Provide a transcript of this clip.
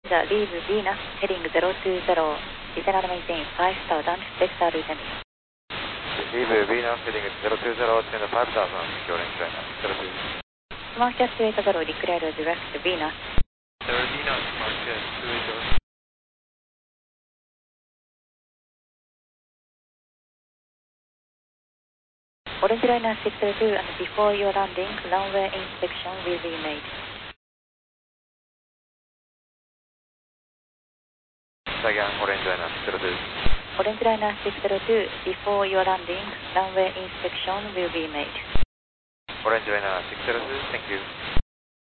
Leave Venus, heading 020. Descend and maintain 5000, Vector Lieutenant. Leave Venus, heading 020, descend 5000, Orange Liner 020. Mark just 80, declare direct Venus. Venus, Mark just 80. Orange Liner 602, and before your landing, runway inspection will be made. Again, Orange Liner 602. Orange Liner 602, before your landing, runway inspection will be made. Orange Liner 602, thank you.